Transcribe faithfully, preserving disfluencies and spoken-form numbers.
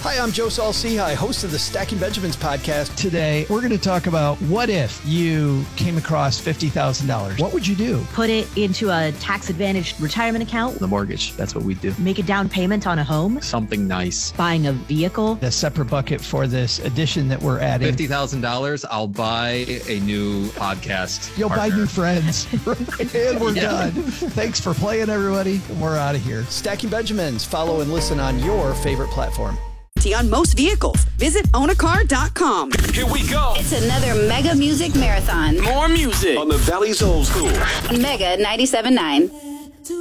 Hi, I'm Joe Saul-Sehy, host of the Stacking Benjamins podcast. Today, we're going to talk about what if you came across fifty thousand dollars? What would you do? Put it into a tax-advantaged retirement account. The mortgage, that's what we do. Make a down payment on a home. Something nice. Buying a vehicle. A separate bucket for this addition that we're adding. fifty thousand dollars, I'll buy a new podcast You'll partner. buy new friends. And we're Yeah. done. Thanks for playing, everybody. We're out of here. Stacking Benjamins. Follow and listen on your favorite platform. On most vehicles. Visit own a car dot com. Here we go. It's another Mega Music Marathon. More music on the Valley's Old School. Mega ninety-seven point nine.